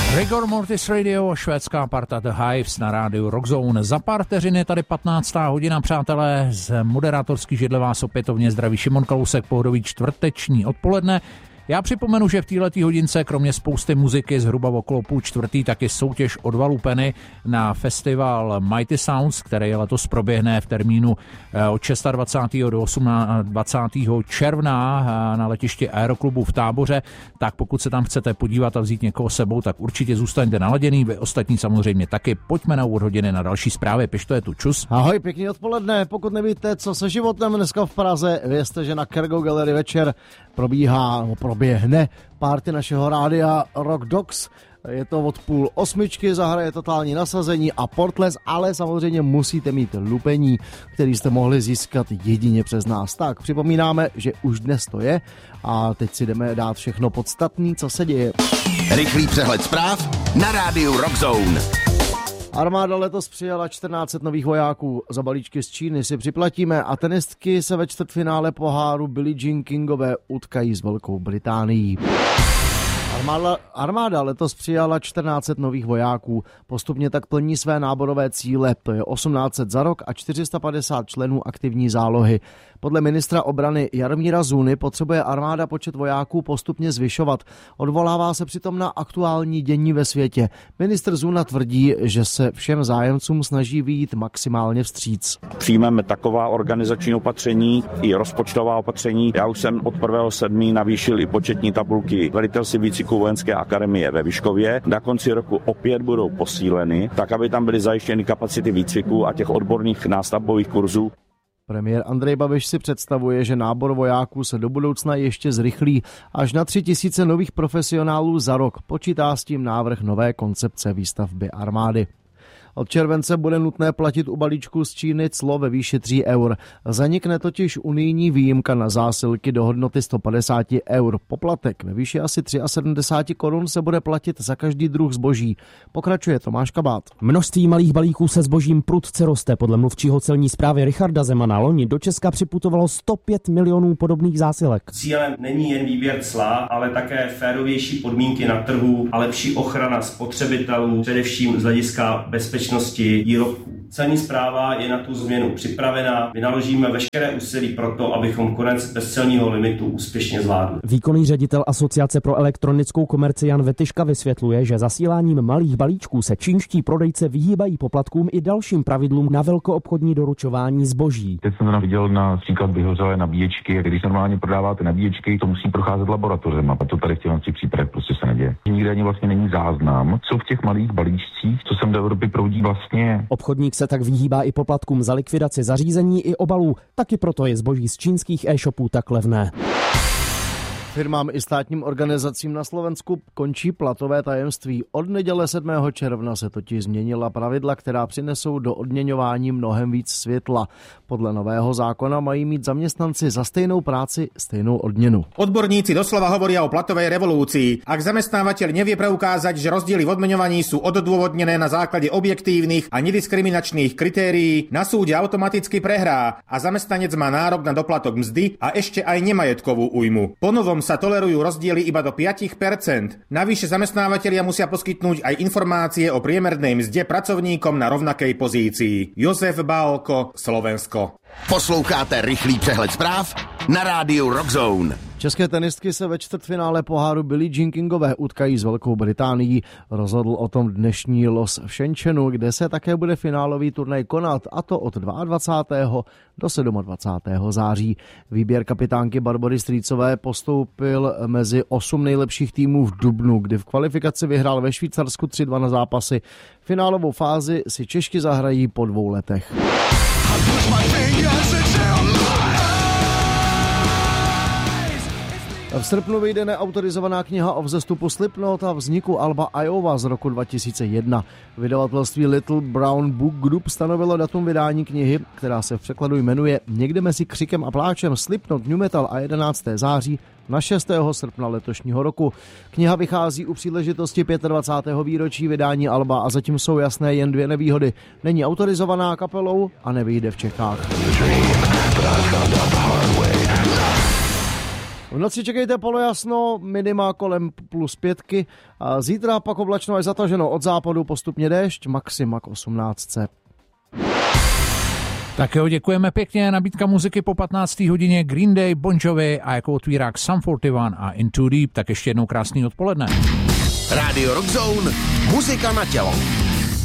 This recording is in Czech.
Rigor Mortis Radio, švédská parta The Hives na rádiu Rockzone. Za pár vteřin je tady 15. hodina, přátelé. Z moderátorský židle vás opětovně zdraví Šimon Kalousek, pohodový čtvrteční odpoledne. Já připomenu, že v této hodince kromě spousty muziky zhruba okolo 3:30 taky soutěž od Valupeny na festival Mighty Sounds, který letos proběhne v termínu od 26. do 28. června na letišti Aeroklubu v Táboře. Tak pokud se tam chcete podívat a vzít někoho sebou, tak určitě zůstaňte naladěný, vy ostatní samozřejmě taky. Pojďme na úvod hodiny na další zprávy. Pišto je tu, čus. Ahoj, pěkný odpoledne. Pokud nevíte, co se životem dneska v Praze, vězte, že na Cargo Gallery večer proběhne party našeho rádia Rock Dogs. Je to od 7:30, zahraje totální nasazení a Portles, ale samozřejmě musíte mít lupení, který jste mohli získat jedině přes nás. Tak, připomínáme, že už dnes to je a teď si jdeme dát všechno podstatné, co se děje. Rychlý přehled zpráv na rádiu Rockzone. Armáda letos přijala 1400 nových vojáků. Za balíčky z Číny si připlatíme a tenistky se ve čtvrtfinále poháru Billie Jean Kingové utkají s Velkou Británií. Armáda letos přijala 1400 nových vojáků. Postupně tak plní své náborové cíle. To je 1800 za rok a 450 členů aktivní zálohy. Podle ministra obrany Jaromíra Zůny potřebuje armáda počet vojáků postupně zvyšovat. Odvolává se přitom na aktuální dění ve světě. Ministr Zůna tvrdí, že se všem zájemcům snaží vyjít maximálně vstříc. Přijmeme taková organizační opatření i rozpočtová opatření. Já už jsem od 1.7. navýšil i početní tabulky velitelství výcviku vojenské akademie ve Vyškově. Na konci roku opět budou posíleny, tak aby tam byly zajištěny kapacity výcviku a těch odborných nástavbových kurzů. Premiér Andrej Babiš si představuje, že nábor vojáků se do budoucna ještě zrychlí až na 3000 nových profesionálů za rok. Počítá s tím návrh nové koncepce výstavby armády. Od července bude nutné platit u balíčku z Číny clo ve výši 3 eur. Zanikne totiž unijní výjimka na zásilky do hodnoty 150 eur. Poplatek ve výši asi 73 korun se bude platit za každý druh zboží. Pokračuje Tomáš Kabát. Množství malých balíků se zbožím prudce roste. Podle mluvčího celní správy Richarda Zemana loni do Česka připutovalo 105 milionů podobných zásilek. Cílem není jen výběr cla, ale také férovější podmínky na trhu a lepší ochrana spotřebitelů, především z hlediska bezpečnosti výrobků. Celní správa je na tu změnu připravena. Vynaložíme veškeré úsilí pro to, abychom konec bezcelního limitu úspěšně zvládli. Výkonný ředitel Asociace pro elektronickou komerci Jan Vetyška vysvětluje, že zasíláním malých balíčků se čínští prodejce vyhýbají poplatkům i dalším pravidlům na velkoobchodní doručování zboží. Teď jsem to viděl například vyhořelé nabíječky, když normálně prodáváte nabíječky, to musí procházet laboratořem a to tady v těch případech prostě se neděje. Nikde ani vlastně není záznam, co v těch malých balíčcích, co sem do Evropy proudí vlastně. Obchodník se tak vyhýbá i poplatkům za likvidaci zařízení i obalů, taky proto je zboží z čínských e-shopů tak levné. Firmám i státním organizacím na Slovensku končí platové tajemství. Od neděle 7. června se totiž změnila pravidla, která přinesou do odměňování mnohem víc světla. Podle nového zákona mají mít zaměstnanci za stejnou práci stejnou odměnu. Odborníci doslova hovoria o platovej revolúcii. Ak zamestnávateľ nevie preukázať, že rozdiely v odmeňovaní sú odôvodnené na základe objektívnych a nediskriminačných kritérií, na súde automaticky prehrá a zamestnanec má nárok na doplatok mzdy a ešte aj nemajetkovú újmu. Po novom sa tolerujú rozdiely iba do 5%. Navyše zamestnávatelia musia poskytnúť aj informácie o priemernej mzde pracovníkom na rovnakej pozícii. Jozef Bálko, Slovensko. Posloucháte rychlý přehled zpráv na rádiu Rockzone. České tenistky se ve čtvrtfinále poháru Billie Jean Kingové utkají s Velkou Británií. Rozhodl o tom dnešní los v Shenzhenu, kde se také bude finálový turnaj konat, a to od 22. do 27. září. Výběr kapitánky Barbory Strýcové postoupil mezi 8 nejlepších týmů v dubnu, kdy v kvalifikaci vyhrál ve Švýcarsku 3-2 na zápasy. Finálovou fázi si Češky zahrají po 2 letech. V srpnu vyjde neautorizovaná kniha o vzestupu Slipknot a vzniku alba Iowa z roku 2001. Vydavatelství Little Brown Book Group stanovilo datum vydání knihy, která se v překladu jmenuje Někde mezi křikem a pláčem Slipknot, New Metal a 11. září na 6. srpna letošního roku. Kniha vychází u příležitosti 25. výročí vydání alba a zatím jsou jasné jen 2 nevýhody. Není autorizovaná kapelou a nevyjde v Čechách. V noci čekejte polojasno, minima kolem +5. A zítra pak oblačno až zataženo od západu, postupně déšť, maxima k 18. Tak jo, děkujeme pěkně. Nabídka muziky po 15. hodině Green Day, Bon Jovi a jako otvírák Sum 41 a Into Deep. Tak ještě jednou krásný odpoledne. Radio Rock Zone, muzika na tělo.